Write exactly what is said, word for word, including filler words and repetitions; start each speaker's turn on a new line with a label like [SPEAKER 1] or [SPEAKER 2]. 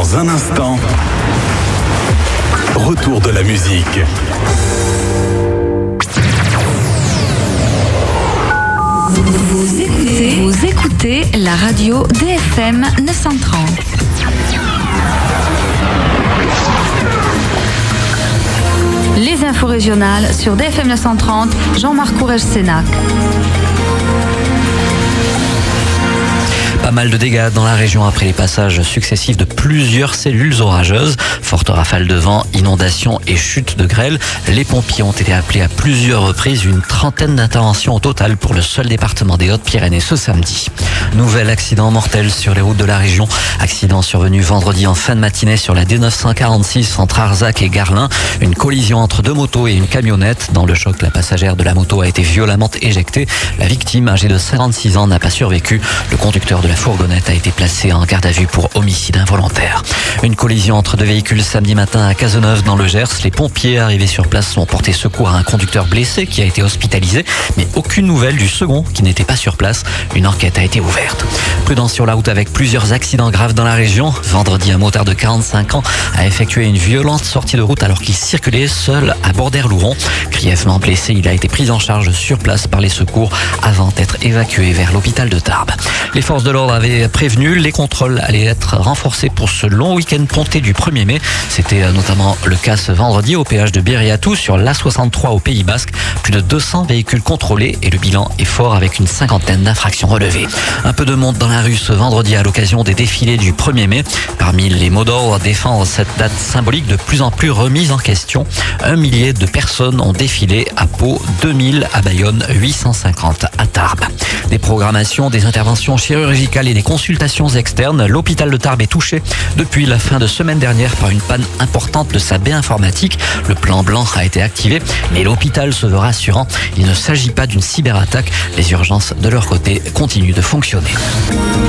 [SPEAKER 1] Dans un instant, retour de la musique.
[SPEAKER 2] Vous écoutez, vous écoutez la radio D F M neuf cent trente. Les infos régionales sur D F M neuf cent trente, Jean-Marc Courrèges-Sénac.
[SPEAKER 3] Pas mal de dégâts dans la région après les passages successifs de plusieurs cellules orageuses. Fortes rafales de vent, inondations et chutes de grêle. Les pompiers ont été appelés à plusieurs reprises. Une trentaine d'interventions au total pour le seul département des Hautes-Pyrénées ce samedi. Nouvel accident mortel sur les routes de la région. Accident survenu vendredi en fin de matinée sur la D neuf cent quarante-six entre Arzac et Garlin. Une collision entre deux motos et une camionnette. Dans le choc, la passagère de la moto a été violemment éjectée. La victime, âgée de cinquante-six ans, n'a pas survécu. Le conducteur de la fourgonnette a été placé en garde à vue pour homicide involontaire. Une collision entre deux véhicules samedi matin à Cazeneuve dans le Gers. Les pompiers arrivés sur place ont porté secours à un conducteur blessé qui a été hospitalisé, mais aucune nouvelle du second qui n'était pas sur place. Une enquête a été ouverte. Prudence sur la route avec plusieurs accidents graves dans la région. Vendredi, un motard de quarante-cinq ans a effectué une violente sortie de route alors qu'il circulait seul à Bordère-Louron. Grièvement blessé, il a été pris en charge sur place par les secours avant d'être évacué vers l'hôpital de Tarbes. Les forces de l'ordre avaient prévenu, les contrôles allaient être renforcés pour ce long week-end ponté du premier mai. C'était notamment le cas ce vendredi au péage de Bériatou sur l'A soixante-trois au Pays Basque. Plus de deux cents véhicules contrôlés et le bilan est fort avec une cinquantaine d'infractions relevées. Un peu de monde dans la rue ce vendredi à l'occasion des défilés du premier mai. Parmi les mots d'ordre, défendre cette date symbolique de plus en plus remise en question. Un millier de personnes ont défilé à Pau, deux mille à Bayonne, huit cent cinquante à Tarbes. Des programmations, des interventions chirurgicales et des consultations externes. L'hôpital de Tarbes est touché depuis la fin de semaine dernière par une panne importante de sa baie informatique. Le plan blanc a été activé, mais l'hôpital se veut rassurant. Il ne s'agit pas d'une cyberattaque. Les urgences de leur côté continuent de fonctionner.